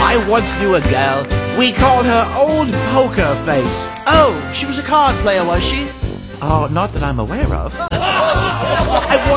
I once knew a girl. We called her Old Poker Face. Oh, she was a card player, was she? Oh, not that I'm aware of. I